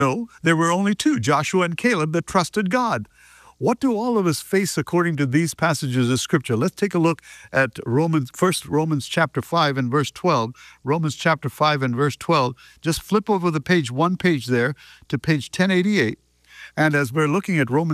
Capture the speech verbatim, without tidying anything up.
No, there were only two, Joshua and Caleb, that trusted God. What do all of us face according to these passages of Scripture? Let's take a look at Romans, first Romans chapter five and verse twelve. Romans chapter five and verse twelve. Just flip over the page, one page there, to page ten eighty-eight. And as we're looking at Romans